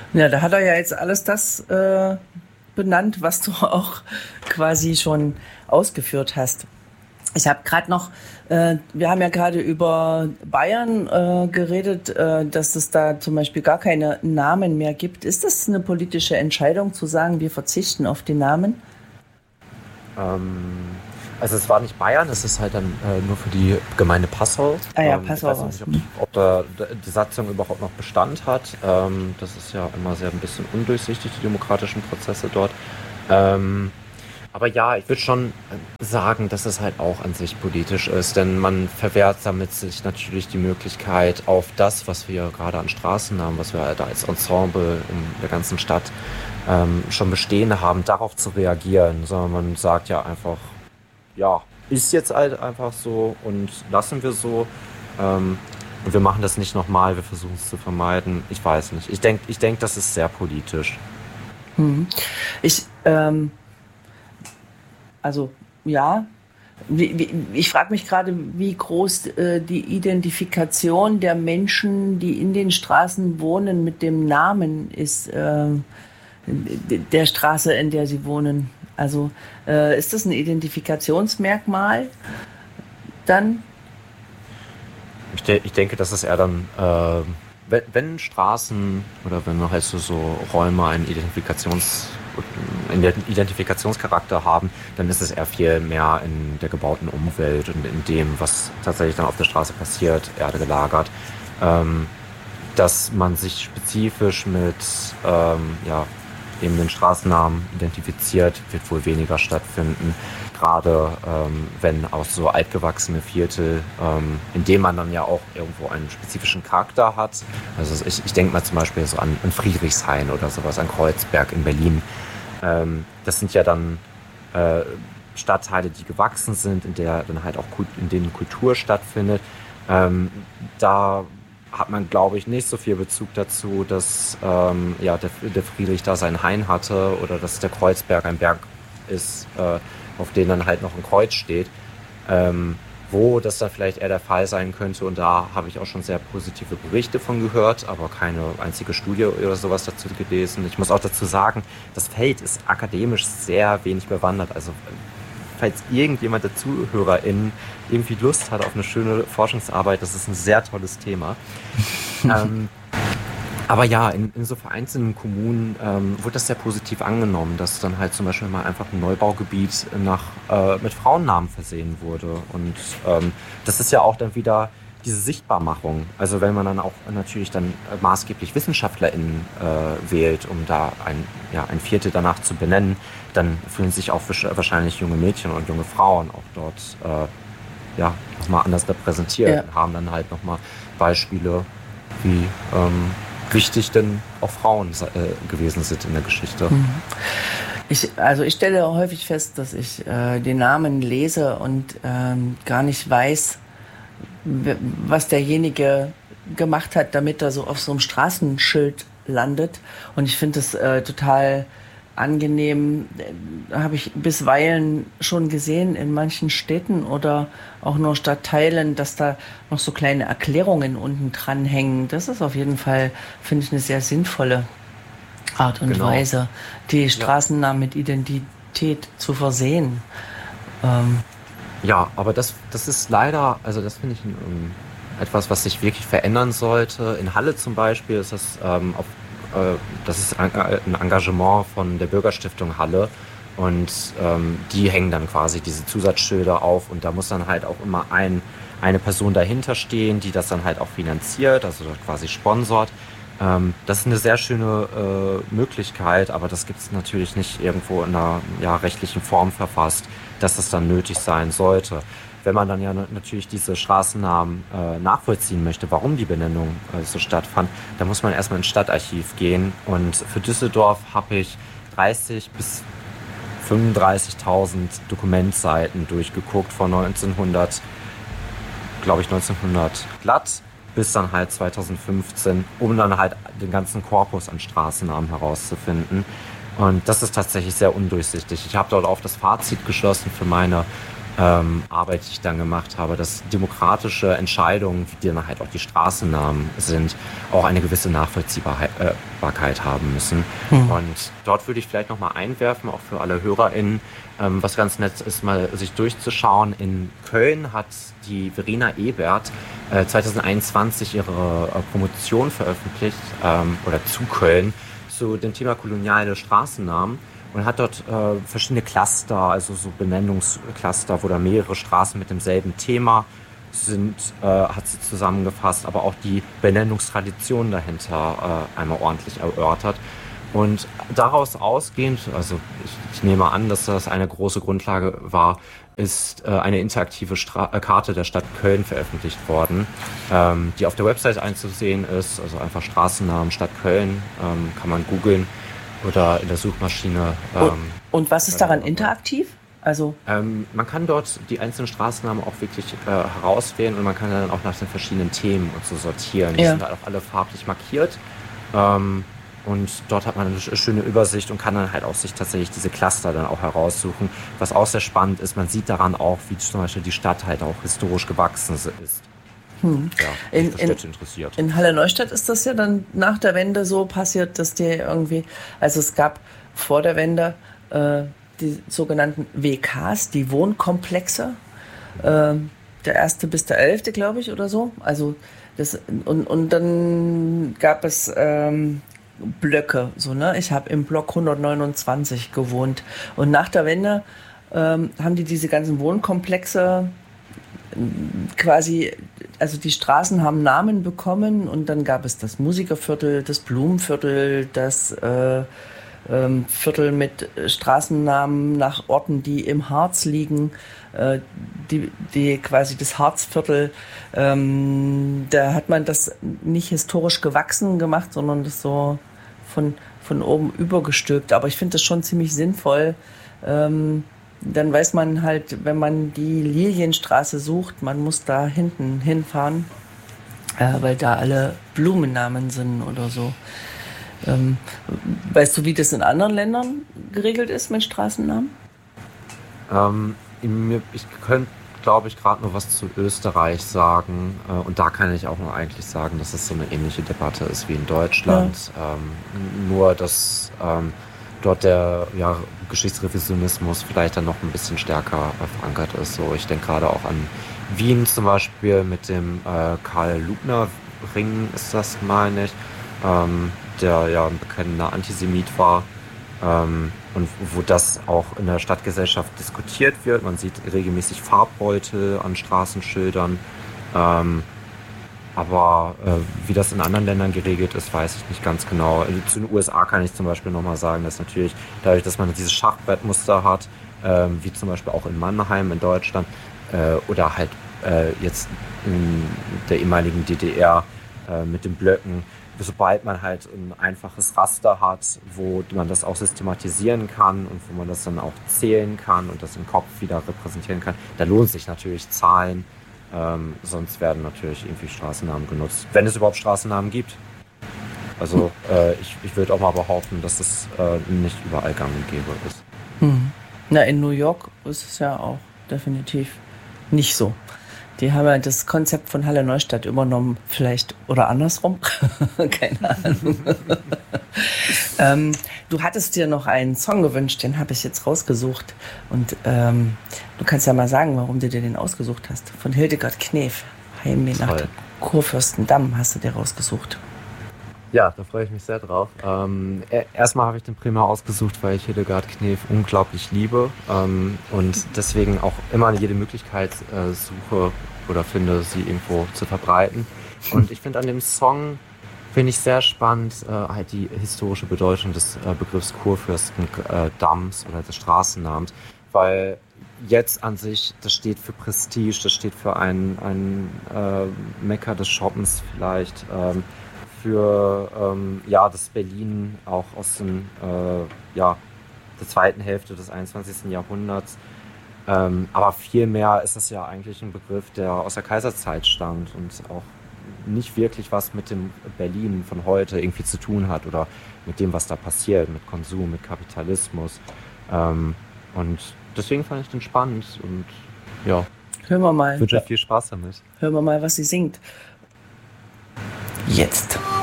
Ja, da hat er ja jetzt alles das benannt, was du auch quasi schon ausgeführt hast. Ich habe gerade noch, wir haben ja gerade über Bayern geredet, dass es da zum Beispiel gar keine Namen mehr gibt. Ist das eine politische Entscheidung zu sagen, wir verzichten auf die Namen? Also es war nicht Bayern, es ist halt dann nur für die Gemeinde Passau. Ah ja, Ich Passau weiß war noch es. nicht, ob da die Satzung überhaupt noch Bestand hat. Das ist ja immer sehr ein bisschen undurchsichtig, die demokratischen Prozesse dort. Aber ja, ich würde schon sagen, dass es halt auch an sich politisch ist, denn man verwehrt damit sich natürlich die Möglichkeit auf das, was wir gerade an Straßen haben, was wir halt als Ensemble in der ganzen Stadt schon bestehen haben, darauf zu reagieren, sondern man sagt ja einfach, ja, ist jetzt halt einfach so und lassen wir so. Und wir machen das nicht nochmal, wir versuchen es zu vermeiden. Ich weiß nicht. Ich denk, das ist sehr politisch. Hm. Ich, also ja, ich frage mich gerade, wie groß die Identifikation der Menschen, die in den Straßen wohnen, mit dem Namen ist, der Straße, in der sie wohnen. Also ist das ein Identifikationsmerkmal dann? Ich denke, dass es eher dann, wenn Straßen oder wenn noch halt so Räume einen Identifikationscharakter haben, dann ist es eher viel mehr in der gebauten Umwelt und in dem, was tatsächlich dann auf der Straße passiert, Erde gelagert. Dass man sich spezifisch mit ja, eben den Straßennamen identifiziert, wird wohl weniger stattfinden. Gerade wenn auch so altgewachsene Viertel, in denen man dann ja auch irgendwo einen spezifischen Charakter hat. Also ich denke mal zum Beispiel so an Friedrichshain oder sowas, an Kreuzberg in Berlin. Das sind ja dann Stadtteile, die gewachsen sind, in der dann halt auch in denen Kultur stattfindet. Da hat man, glaube ich, nicht so viel Bezug dazu, dass ja, der Friedrich da seinen Hain hatte oder dass der Kreuzberg ein Berg ist, auf dem dann halt noch ein Kreuz steht, wo das dann vielleicht eher der Fall sein könnte. Und da habe ich auch schon sehr positive Berichte von gehört, aber keine einzige Studie oder sowas dazu gelesen. Ich muss auch dazu sagen, das Feld ist akademisch sehr wenig bewandert. Also falls irgendjemand der ZuhörerInnen irgendwie Lust hat auf eine schöne Forschungsarbeit, das ist ein sehr tolles Thema. Aber ja, in so vereinzelten Kommunen wurde das sehr positiv angenommen, dass dann halt zum Beispiel mal einfach ein Neubaugebiet mit Frauennamen versehen wurde. Und das ist ja auch dann wieder diese Sichtbarmachung. Also wenn man dann auch natürlich dann maßgeblich WissenschaftlerInnen wählt, um da ein Viertel danach zu benennen, dann fühlen sich auch wahrscheinlich junge Mädchen und junge Frauen auch dort nochmal anders repräsentiert und haben dann halt nochmal Beispiele, wie wichtig denn auch Frauen gewesen sind in der Geschichte. Ich stelle häufig fest, dass ich den Namen lese und gar nicht weiß, was derjenige gemacht hat, damit er so auf so einem Straßenschild landet. Und ich finde es total angenehm, habe ich bisweilen schon gesehen in manchen Städten oder auch nur Stadtteilen, dass da noch so kleine Erklärungen unten dran hängen. Das ist auf jeden Fall, finde ich, eine sehr sinnvolle Art und Weise, die Straßennamen mit Identität zu versehen. Ja, aber das ist leider, also das finde ich etwas, was sich wirklich verändern sollte. In Halle zum Beispiel ist das das ist ein Engagement von der Bürgerstiftung Halle und die hängen dann quasi diese Zusatzschilder auf und da muss dann halt auch immer eine Person dahinter stehen, die das dann halt auch finanziert, also quasi sponsort. Das ist eine sehr schöne Möglichkeit, aber das gibt es natürlich nicht irgendwo in einer rechtlichen Form verfasst, dass das dann nötig sein sollte. Wenn man dann ja natürlich diese Straßennamen nachvollziehen möchte, warum die Benennung so stattfand, dann muss man erstmal ins Stadtarchiv gehen. Und für Düsseldorf habe ich 30.000 bis 35.000 Dokumentseiten durchgeguckt von 1900 glatt bis dann halt 2015, um dann halt den ganzen Korpus an Straßennamen herauszufinden. Und das ist tatsächlich sehr undurchsichtig. Ich habe dort auf das Fazit geschlossen für meine Arbeit, die ich dann gemacht habe, dass demokratische Entscheidungen, wie dann halt auch die Straßennamen sind, auch eine gewisse Nachvollziehbarkeit haben müssen. Und dort würde ich vielleicht nochmal einwerfen, auch für alle HörerInnen, was ganz nett ist, mal sich durchzuschauen. In Köln hat die Verena Ebert 2021 ihre Promotion veröffentlicht, oder zu Köln, zu dem Thema koloniale Straßennamen. Und hat dort verschiedene Cluster, also so Benennungscluster, wo da mehrere Straßen mit demselben Thema sind, hat sie zusammengefasst, aber auch die Benennungstradition dahinter einmal ordentlich erörtert. Und daraus ausgehend, also ich nehme an, dass das eine große Grundlage war, ist eine interaktive Karte der Stadt Köln veröffentlicht worden, die auf der Website einzusehen ist, also einfach Straßennamen Stadt Köln, kann man googeln. Oder in der Suchmaschine. Und was ist daran interaktiv? Also man kann dort die einzelnen Straßennamen auch wirklich herauswählen und man kann dann auch nach den verschiedenen Themen und so sortieren. Die sind halt auch alle farblich markiert. Und dort hat man eine schöne Übersicht und kann dann halt auch sich tatsächlich diese Cluster dann auch heraussuchen. Was auch sehr spannend ist, man sieht daran auch, wie zum Beispiel die Stadt halt auch historisch gewachsen ist. Ja, Städte interessiert. In Halle-Neustadt ist das ja dann nach der Wende so passiert, dass die irgendwie, also es gab vor der Wende die sogenannten WKs, die Wohnkomplexe, der 1. bis der 11., glaube ich, oder so. Also das, und dann gab es Blöcke, so, ne? Ich habe im Block 129 gewohnt und nach der Wende haben die diese ganzen Wohnkomplexe quasi, also die Straßen haben Namen bekommen und dann gab es das Musikerviertel, das Blumenviertel, das Viertel mit Straßennamen nach Orten, die im Harz liegen, die quasi das Harzviertel, da hat man das nicht historisch gewachsen gemacht, sondern das so von oben übergestülpt. Aber ich finde das schon ziemlich sinnvoll. Dann weiß man halt, wenn man die Lilienstraße sucht, man muss da hinten hinfahren, weil da alle Blumennamen sind oder so. Weißt du, wie das in anderen Ländern geregelt ist mit Straßennamen? Ich könnte, glaube ich, gerade nur was zu Österreich sagen. Und da kann ich auch nur eigentlich sagen, dass es so eine ähnliche Debatte ist wie in Deutschland. Ja. Nur, dass dort der Geschichtsrevisionismus vielleicht dann noch ein bisschen stärker verankert ist. So, ich denke gerade auch an Wien zum Beispiel mit dem Karl-Lugner-Ring ist das, meine ich, der ja ein bekennender Antisemit war. Und wo das auch in der Stadtgesellschaft diskutiert wird. Man sieht regelmäßig Farbbeutel an Straßenschildern. Aber wie das in anderen Ländern geregelt ist, weiß ich nicht ganz genau. Zu den USA kann ich zum Beispiel nochmal sagen, dass natürlich dadurch, dass man dieses Schachbrettmuster hat, wie zum Beispiel auch in Mannheim in Deutschland oder halt jetzt in der ehemaligen DDR mit den Blöcken, sobald man halt ein einfaches Raster hat, wo man das auch systematisieren kann und wo man das dann auch zählen kann und das im Kopf wieder repräsentieren kann, da lohnt sich natürlich Zahlen. Sonst werden natürlich irgendwie Straßennamen genutzt, wenn es überhaupt Straßennamen gibt. Also ich würde auch mal behaupten, dass es nicht überall gang und gäbe ist. Na, in New York ist es ja auch definitiv nicht so. Die haben ja das Konzept von Halle-Neustadt übernommen, vielleicht, oder andersrum. Keine Ahnung. Du hattest dir noch einen Song gewünscht, den habe ich jetzt rausgesucht. Und du kannst ja mal sagen, warum du dir den ausgesucht hast. Von Hildegard Knef, Heimweh nach dem Kurfürstendamm hast du dir rausgesucht. Ja, da freue ich mich sehr drauf. Erstmal habe ich den primär ausgesucht, weil ich Hildegard Knef unglaublich liebe und deswegen auch immer jede Möglichkeit suche oder finde, sie irgendwo zu verbreiten. Und ich finde an dem Song, finde ich sehr spannend, halt die historische Bedeutung des Begriffs Kurfürstendamms oder des Straßennamens, weil jetzt an sich, das steht für Prestige, das steht für ein Mekka des Shoppens vielleicht, für das Berlin auch aus der zweiten Hälfte des 21. Jahrhunderts. Aber vielmehr ist es ja eigentlich ein Begriff, der aus der Kaiserzeit stammt und auch nicht wirklich was mit dem Berlin von heute irgendwie zu tun hat oder mit dem, was da passiert, mit Konsum, mit Kapitalismus. Und deswegen fand ich den spannend und Ja, Hören wir mal. ich wünsche euch viel Spaß damit. Hören wir mal, was sie singt. Jetzt.